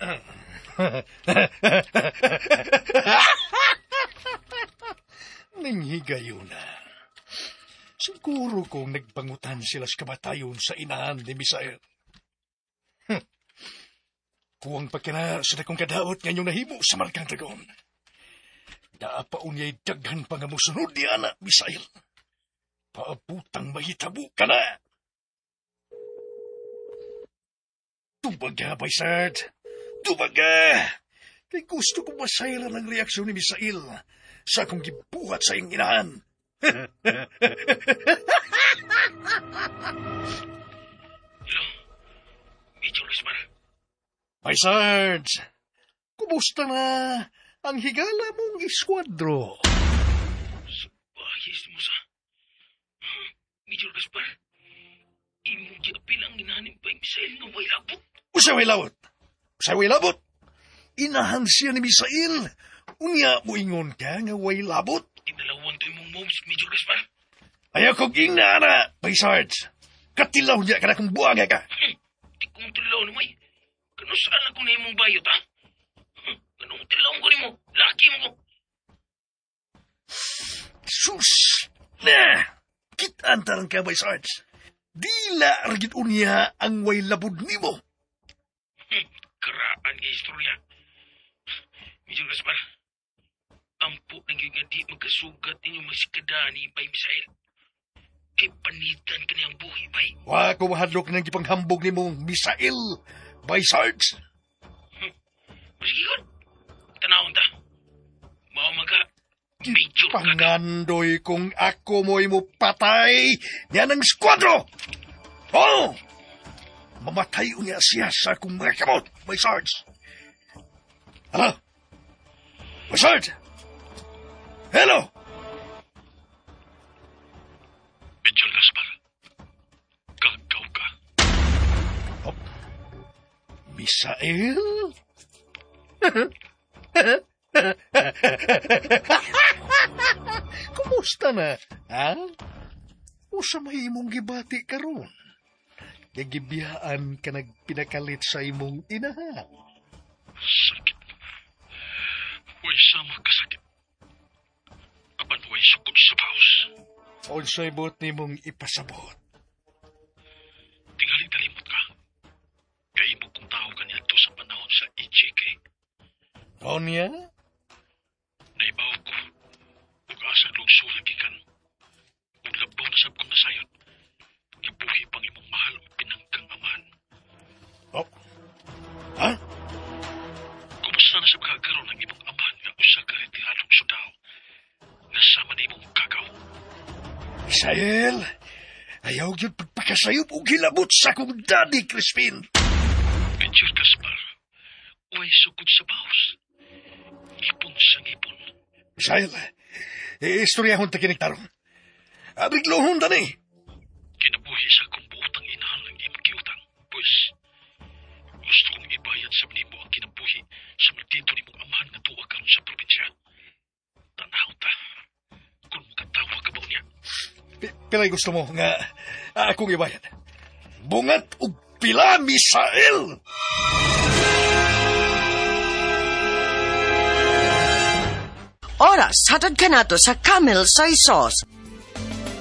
Nanghigayo na. Siguro kung nagpangutan sila sa kamatayon sa inahan ni Misael. Kuwang pagkina sa dakong kadaot ngayong nahimo sa Markang Dragon. Daapaon niya'y daghan pa nga musunod ni Ana, Misael. Paabutang mahitabo ka na. Tubaga, Baysard. Tubaga. Kay gusto ko masayla ng reaksyon ni Misael sa akong gibuhat sa iyong inahan. Hello, Major Gaspar. Baysard, kumusta na ang higala mong eskwadro? Sa bahis mo sa... Major Gaspar, imong giapil ang inahanin pa yung Misael nga way labot. Usaway labot? Usaway labot? Inahan siya ni Misael. Unya mo ingon ka nga way labot? Tinalawan to imong moms, Major Gaspar. Ayaw kong ingana, Baysard. Katilaw niya ka na kung buwaga ka. Di kong tilaw na may. Kano saan ako na imong bayot, ha? Kanong tilaw ko ni mo. Laki mo ko. Sus! Na! Kitaan tarang ka, Baysard. Dila argit unya ang way labod ni mo. Karaan nga istorya. Major Gaspar, ampo nang yung nga di magkasugat ninyo masikada ni Bay Misael. Kay panitan ka niyang buhi, Bay. Wa ko mahadlok ng ipanghambog ni mong Misael, Baysard. Sige yun. Tanawang ta. Mawamaga. Major ka. Pangandoy kung ako mo'y mo patay yan ang skwadro. Oh! Mamatay unya siya sa akong mga kamot, Baysard. Hello? Baysard? Hello? Major Gaspar, gagaw ka. Oh. Misael? Kumusta na, ha? O sa may imong gibati karon? Nagibiyaan ka nagpinakalit sa imong inahan. Sakit. Huwag sama kasakit. Apan huwag sukot sa paus. Unsay bot nimong ipasabot? Tingali talimot ka. Kaya mo kung tao ka niya sa panahon sa EJK. Onya? Naibaw ko. Ug asang lugso lagi kan. Ug labaw na sab kong nasayot. Ibuhi pang imong mahal o pinanggang amahan. Oh. Ha? Kumusta na sab kagaroon ng imong amahan nga usa ka retiradong sundao. Nasama na imong kagaw. Misael, ayaw yun pagpakasayop o gilabot sa kong daddy, Crispin. Major Gaspar, uway sukod sa baos. Ipon sa ngipon. Misael, istoryahon ta kinigtarong. Abiglohon ta ni. Kinabuhi sa kong buotang inahan ng imong giutang. Pues, gusto kong ibayad sa manimo ang kinabuhi sa maldito ni mong amahan na tuwa karon sa probinsya. Tanaw ta, kung makatawa ka ba niya. Pilay gusto mo nga akong ibayad. Bungat o pila, Misael! Oras, hatad ka na to sa Camel Soy Sauce.